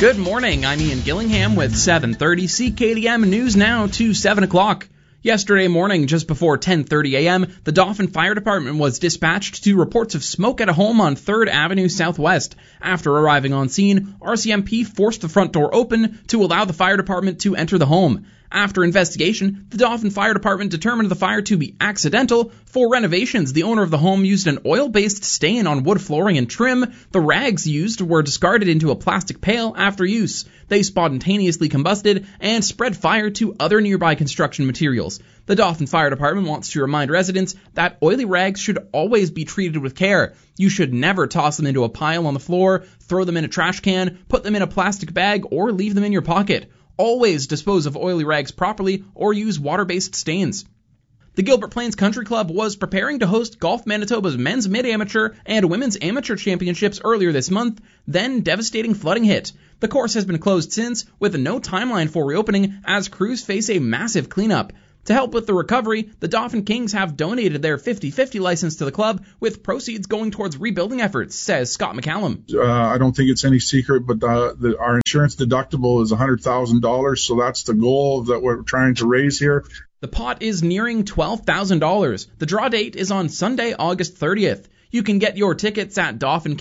Good morning, I'm Ian Gillingham with 7:30 CKDM News now to 7 o'clock. Yesterday morning, just before 10:30 a.m., the Dauphin Fire Department was dispatched to reports of smoke at a home on 3rd Avenue Southwest. After arriving on scene, RCMP forced the front door open to allow the fire department to enter the home. After investigation, the Dauphin Fire Department determined the fire to be accidental. For renovations, the owner of the home used an oil-based stain on wood flooring and trim. The rags used were discarded into a plastic pail after use. They spontaneously combusted and spread fire to other nearby construction materials. The Dauphin Fire Department wants to remind residents that oily rags should always be treated with care. You should never toss them into a pile on the floor, throw them in a trash can, put them in a plastic bag, or leave them in your pocket. Always dispose of oily rags properly or use water-based stains. The Gilbert Plains Country Club was preparing to host Golf Manitoba's men's mid-amateur and women's amateur championships earlier this month, then devastating flooding hit. The course has been closed since, with no timeline for reopening as crews face a massive cleanup. To help with the recovery, the Dauphin Kings have donated their 50-50 license to the club, with proceeds going towards rebuilding efforts, says Scott McCallum. I don't think it's any secret, but our insurance deductible is $100,000, so that's the goal that we're trying to raise here. The pot is nearing $12,000. The draw date is on Sunday, August 30th. You can get your tickets at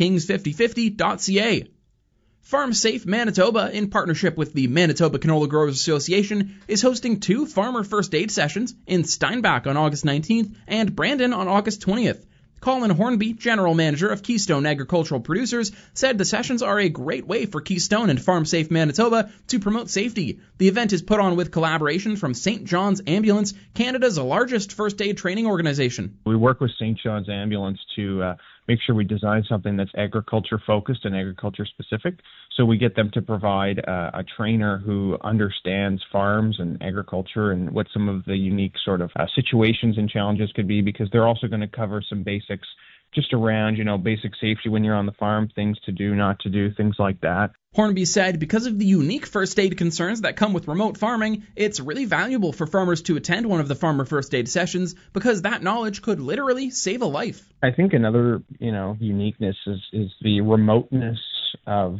dauphinkings5050.ca. Farm Safe Manitoba, in partnership with the Manitoba Canola Growers Association, is hosting 2 farmer first aid sessions in Steinbach on August 19th and Brandon on August 20th. Colin Hornby, General Manager of Keystone Agricultural Producers, said the sessions are a great way for Keystone and Farm Safe Manitoba to promote safety. The event is put on with collaboration from St. John's Ambulance, Canada's largest first aid training organization. We work with St. John's Ambulance to make sure we design something that's agriculture focused and agriculture specific. So we get them to provide a trainer who understands farms and agriculture and what some of the unique sort of situations and challenges could be, because they're also going to cover some basics just around, basic safety when you're on the farm, things to do, not to do, things like that. Hornby said because of the unique first aid concerns that come with remote farming, it's really valuable for farmers to attend one of the farmer first aid sessions because that knowledge could literally save a life. I think another, uniqueness is the remoteness of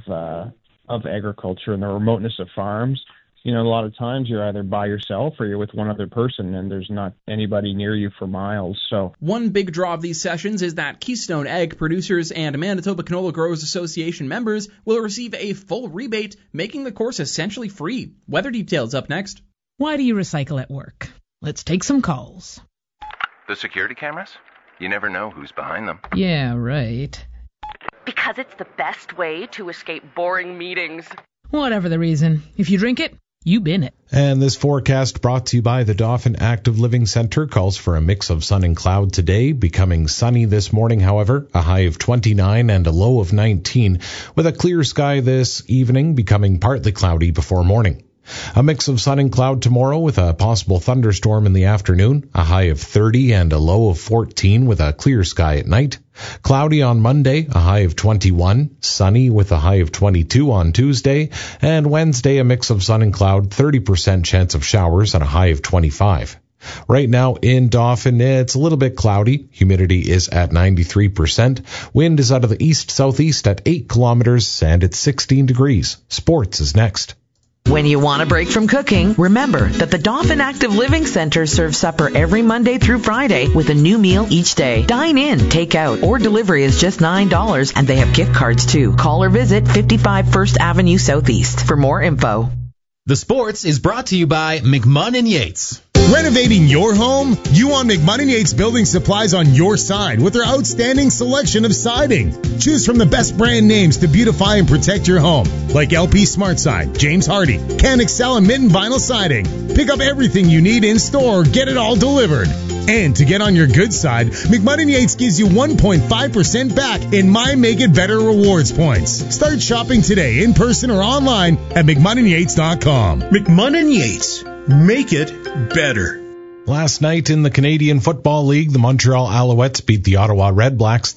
agriculture and the remoteness of farms. A lot of times you're either by yourself or you're with one other person and there's not anybody near you for miles. So one big draw of these sessions is that Keystone Ag Producers and Manitoba Canola Growers Association members will receive a full rebate, making the course essentially free. Weather details up next. Why do you recycle at work? Let's take some calls. The security cameras? You never know who's behind them. Yeah, right. Because it's the best way to escape boring meetings. Whatever the reason, if you drink it, you bin it. And this forecast brought to you by the Dauphin Active Living Center calls for a mix of sun and cloud today, becoming sunny this morning, however, a high of 29 and a low of 19, with a clear sky this evening, becoming partly cloudy before morning. A mix of sun and cloud tomorrow with a possible thunderstorm in the afternoon, a high of 30 and a low of 14 with a clear sky at night. Cloudy on Monday, a high of 21, sunny with a high of 22 on Tuesday, and Wednesday a mix of sun and cloud, 30% chance of showers and a high of 25. Right now in Dauphin, it's a little bit cloudy. Humidity is at 93%. Wind is out of the east-southeast at 8 kilometers, and it's 16 degrees. Sports is next. When you want a break from cooking, remember that the Dauphin Active Living Center serves supper every Monday through Friday with a new meal each day. Dine in, take out, or delivery is just $9, and they have gift cards too. Call or visit 55 First Avenue Southeast for more info. The Sports is brought to you by McMahon & Yates. Renovating your home? You want McMahon & Yates Building Supplies on your side with their outstanding selection of siding. Choose from the best brand names to beautify and protect your home, like LP SmartSide, James Hardy, Can Excel, and Mitten Vinyl Siding. Pick up everything you need in store or get it all delivered. And to get on your good side, McMahon & Yates gives you 1.5% back in My Make It Better rewards points. Start shopping today in person or online at McMahonandYates.com. McMahon & Yates. Make it better. Last night in the Canadian Football League, the Montreal Alouettes beat the Ottawa Redblacks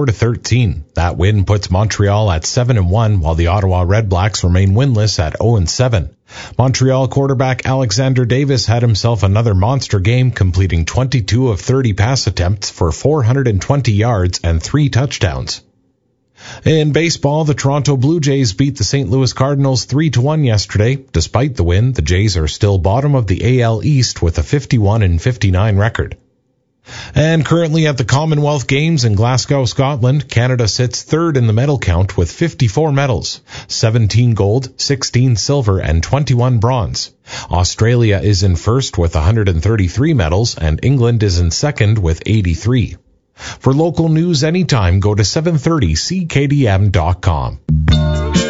34-13. That win puts Montreal at 7-1, while the Ottawa Redblacks remain winless at 0-7. Montreal quarterback Alexander Davis had himself another monster game, completing 22 of 30 pass attempts for 420 yards and 3 touchdowns. In baseball, the Toronto Blue Jays beat the St. Louis Cardinals 3-1 yesterday. Despite the win, the Jays are still bottom of the AL East with a 51-59 record. And currently at the Commonwealth Games in Glasgow, Scotland, Canada sits third in the medal count with 54 medals, 17 gold, 16 silver, and 21 bronze. Australia is in first with 133 medals, and England is in second with 83. For local news anytime, go to 730ckdm.com.